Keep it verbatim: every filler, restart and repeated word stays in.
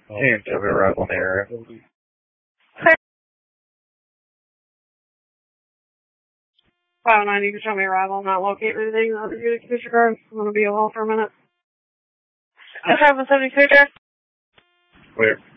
And to arrive on the area. five nine, you can show me arrival. I'm not locating anything. I'll give you the computer card. I'm going to be a hole for a minute. seven seventy-two, Jack. Clear.